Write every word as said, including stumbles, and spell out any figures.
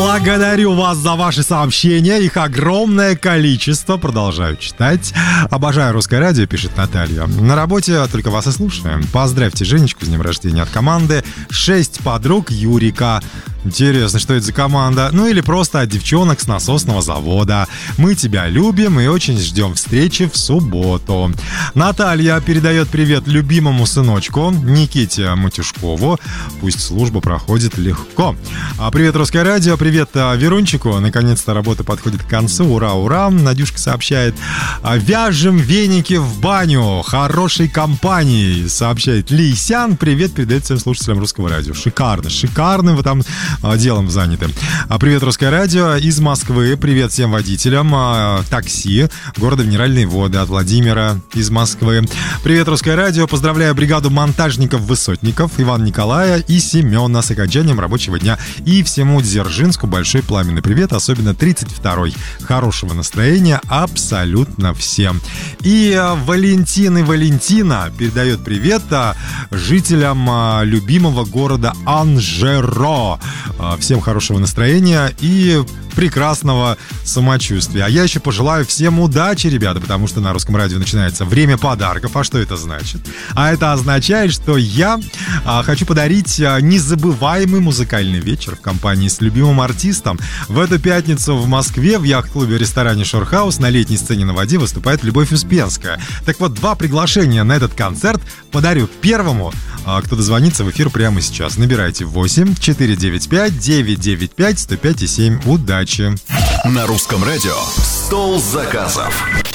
Благодарю вас за ваши сообщения. Их огромное количество. Продолжаю читать. Обожаю русское радио, пишет Наталья. На работе только вас и слушаем. Поздравьте Женечку с днем рождения от команды «Шесть подруг Юрика». Интересно, что это за команда? Ну или просто от девчонок с насосного завода. Мы тебя любим и очень ждем встречи в субботу. Наталья передает привет любимому сыночку Никите Матюшкову. Пусть служба проходит легко. Привет, Русское радио. Привет Верунчику. Наконец-то работа подходит к концу. Ура, ура. Надюшка сообщает. Вяжем веники в баню хорошей компании, сообщает Лисян. Привет передает всем слушателям Русского радио. Шикарно, шикарно вы там делом заняты. Привет, Русское радио из Москвы. Привет всем водителям такси города Минеральные Воды от Владимира из Москвы. Привет, Русское радио. Поздравляю бригаду монтажников-высотников Ивана Николая и Семена с окончанием рабочего дня. И всему Дзержинску большой пламенный привет, особенно тридцать второй. Хорошего настроения абсолютно всем. И Валентин и Валентина передает привет жителям любимого города Анжеро. Всем хорошего настроения и прекрасного самочувствия. А я еще пожелаю всем удачи, ребята, потому что на Русском радио начинается время подарков. А что это значит? А это означает, что я а, хочу подарить а, незабываемый музыкальный вечер в компании с любимым артистом. В эту пятницу в Москве в яхт-клубе-ресторане «Шорхаус» на летней сцене на воде выступает Любовь Успенская. Так вот, два приглашения на этот концерт подарю первому, а, кто дозвонится в эфир прямо сейчас. Набирайте восемь четыре девять пять девять девять пять сто пять семь. Удачи! На Русском радио «Стол заказов».